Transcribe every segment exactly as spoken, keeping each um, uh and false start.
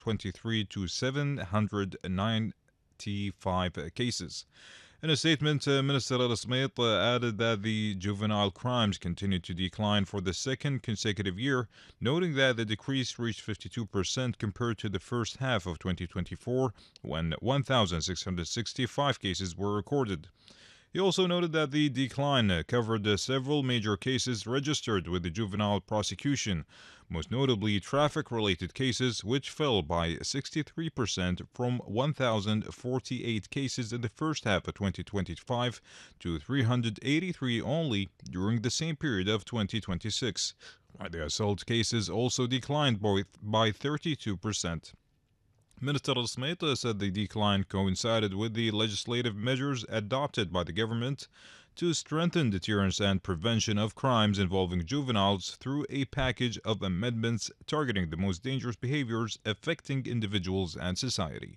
twenty-three to seven hundred ninety-five cases. In a statement, uh, Minister Al Smith uh, added that the juvenile crimes continued to decline for the second consecutive year, noting that the decrease reached fifty-two percent compared to the first half of twenty twenty-four, when one thousand six hundred sixty-five cases were recorded. He also noted that the decline uh, covered uh, several major cases registered with the juvenile prosecution, most notably traffic related cases, which fell by sixty-three percent from one thousand forty-eight cases in the first half of twenty twenty-five to three hundred eighty-three only during the same period of twenty twenty-six. While the assault cases also declined by, by thirty-two percent. Minister Al-Smeita said the decline coincided with the legislative measures adopted by the government to strengthen deterrence and prevention of crimes involving juveniles through a package of amendments targeting the most dangerous behaviors affecting individuals and society.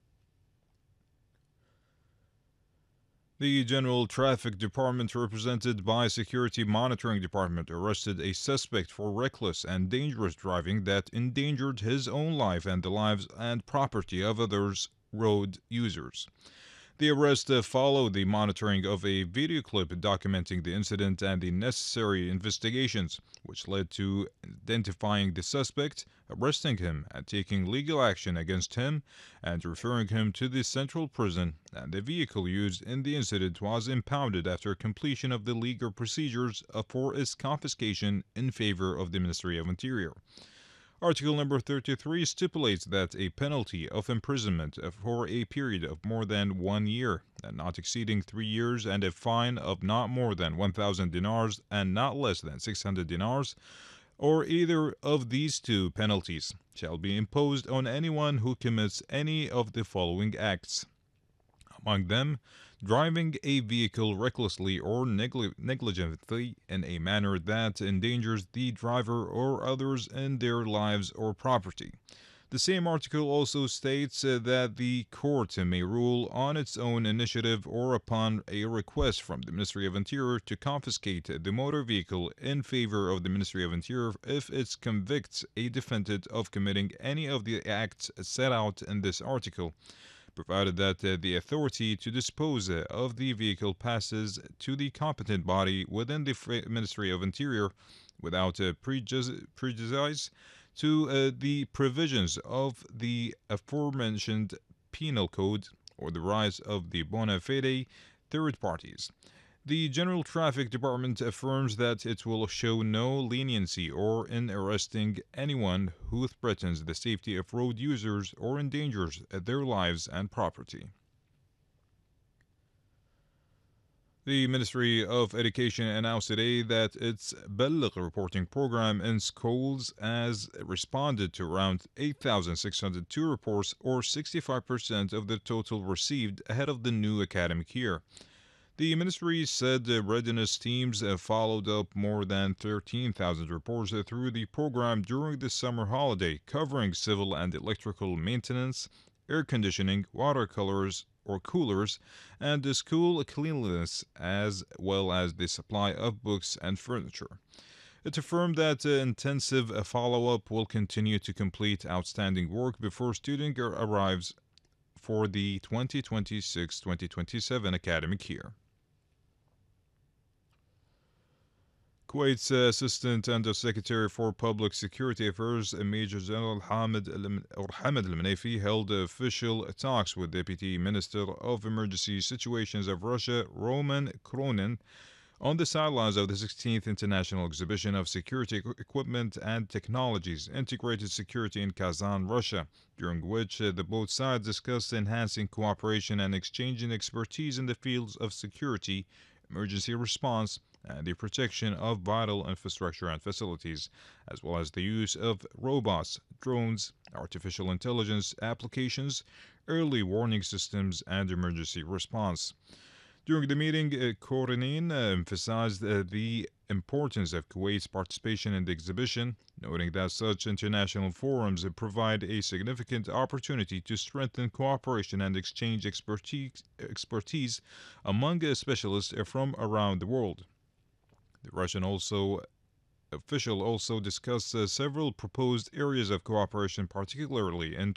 The General Traffic Department, represented by Security Monitoring Department, arrested a suspect for reckless and dangerous driving that endangered his own life and the lives and property of others road users. The arrest uh, followed the monitoring of a video clip documenting the incident and the necessary investigations, which led to identifying the suspect, arresting him, and taking legal action against him, and referring him to the central prison. And the vehicle used in the incident was impounded after completion of the legal procedures uh, for its confiscation in favor of the Ministry of Interior. Article number thirty-three stipulates that a penalty of imprisonment for a period of more than one year and not exceeding three years and a fine of not more than one thousand dinars and not less than six hundred dinars, or either of these two penalties, shall be imposed on anyone who commits any of the following acts. Among them, driving a vehicle recklessly or negli- negligently in a manner that endangers the driver or others in their lives or property. The same article also states uh, that the court may rule on its own initiative or upon a request from the Ministry of Interior to confiscate the motor vehicle in favor of the Ministry of Interior if it convicts a defendant of committing any of the acts set out in this article, provided that uh, the authority to dispose uh, of the vehicle passes to the competent body within the Fr- Ministry of Interior without uh, prejudice prejudice to uh, the provisions of the aforementioned penal code or the rights of the bona fide third parties. The General Traffic Department affirms that it will show no leniency or in arresting anyone who threatens the safety of road users or endangers their lives and property. The Ministry of Education announced today that its Balligh reporting program in schools has responded to around eight thousand six hundred two reports, or sixty-five percent of the total received ahead of the new academic year. The ministry said the readiness teams have followed up more than thirteen thousand reports through the program during the summer holiday, covering civil and electrical maintenance, air conditioning, watercolors or coolers, and the school cleanliness, as well as the supply of books and furniture. It affirmed that uh, intensive follow up will continue to complete outstanding work before student arrives for the twenty twenty-six twenty twenty-seven academic year. Kuwait's uh, Assistant Undersecretary for Public Security Affairs, Major General Hamid Al- or Hamid Al-Manaifi, held official talks with Deputy Minister of Emergency Situations of Russia, Roman Kronin, on the sidelines of the sixteenth International Exhibition of Security Equipment and Technologies, Integrated Security in Kazan, Russia, during which uh, the both sides discussed enhancing cooperation and exchanging expertise in the fields of security, emergency response, and the protection of vital infrastructure and facilities, as well as the use of robots, drones, artificial intelligence applications, early warning systems, and emergency response. During the meeting, uh, Korinin uh, emphasized uh, the importance of Kuwait's participation in the exhibition, noting that such international forums uh, provide a significant opportunity to strengthen cooperation and exchange expertise, expertise among uh, specialists from around the world. The Russian also official also discussed uh, several proposed areas of cooperation, particularly in